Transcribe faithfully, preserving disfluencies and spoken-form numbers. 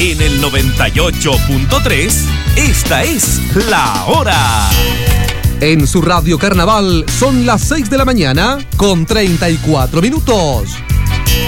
En el noventa y ocho punto tres, esta es La Hora. En su radio Carnaval son las seis de la mañana con treinta y cuatro minutos.